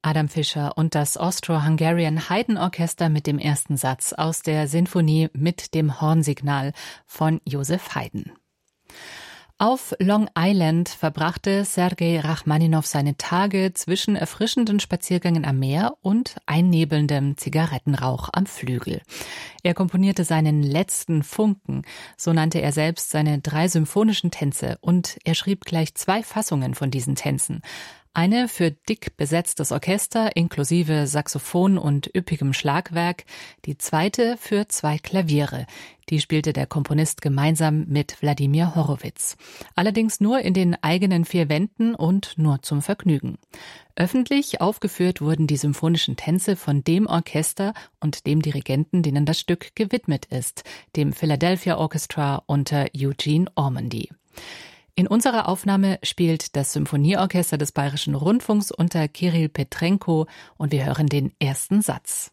Adam Fischer und das Austro-Hungarian Haydn Orchester mit dem ersten Satz aus der Sinfonie mit dem Hornsignal von Joseph Haydn. Auf Long Island verbrachte Sergei Rachmaninow seine Tage zwischen erfrischenden Spaziergängen am Meer und einnebelndem Zigarettenrauch am Flügel. Er komponierte seinen letzten Funken, so nannte er selbst seine 3 symphonischen Tänze, und er schrieb gleich 2 Fassungen von diesen Tänzen. Eine für dick besetztes Orchester inklusive Saxophon und üppigem Schlagwerk, die zweite für 2 Klaviere. Die spielte der Komponist gemeinsam mit Wladimir Horowitz. Allerdings nur in den eigenen 4 Wänden und nur zum Vergnügen. Öffentlich aufgeführt wurden die symphonischen Tänze von dem Orchester und dem Dirigenten, denen das Stück gewidmet ist, dem Philadelphia Orchestra unter Eugene Ormandy. In unserer Aufnahme spielt das Symphonieorchester des Bayerischen Rundfunks unter Kirill Petrenko und wir hören den ersten Satz.